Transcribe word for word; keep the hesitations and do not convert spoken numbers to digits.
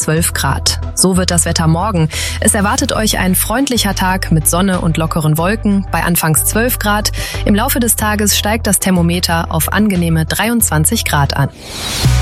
zwölf Grad. So wird das Wetter morgen. Es erwartet euch ein freundlicher Tag mit Sonne und lockeren Wolken bei anfangs zwölf Grad. Im Laufe des Tages steigt das Thermometer auf angenehme dreiundzwanzig Grad an.